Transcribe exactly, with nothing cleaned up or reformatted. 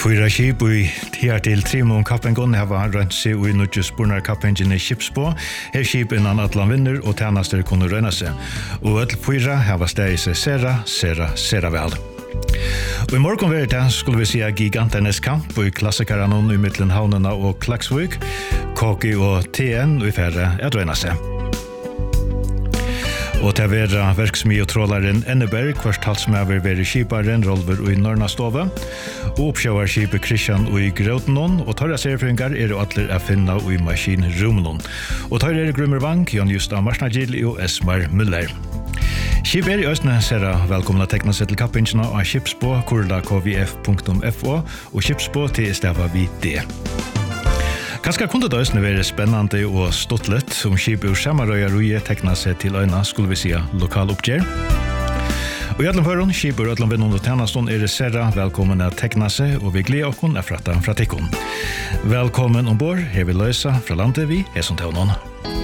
Fyra skip i tia til Trimon Kappengon hava rønt seg i nødje spurnar Kappengen i Kipsbå. Her skip innan atlan vinner og tjenester kunne røyna seg. Og ødel fyra hava steg seg sera, sera, sera vel. Og i morgon verita skulle vi se giganternes kamp i klassikaranon i mittlen Havnena og Klaksvik, K G og T N og i færre at røyna seg. Og til å være verksmi og trålaren Enneberg, hvert halsmæver være skiparen Rolver og i Nornastove, og oppsjøver skipet Kristian og i Grøtenon, og tørre serfringar er jo atler å finne og i maskinrumnon. Og tørre er Grummer Vang, Jan Justa Marsnagil og Esmar Muller. Skip er i Østene sera velkomna tekna seg til kappingene av Kipsbå, kurla k v f punktum f o, og Kipsbå til stava vi det. Kanskje kunne det også være spennende og stuttlet om skip ur samarøya ruje tekna seg til øyna, skulle vi si, lokal oppgjør. Og i alle føren, skip ur ødelen vinnende tjenestånd er det serra velkommen å tekna seg, og vi gleder okken er fratta fra tikkun. Velkommen ombord, her vi løsa fra landet vi er som tøvnån.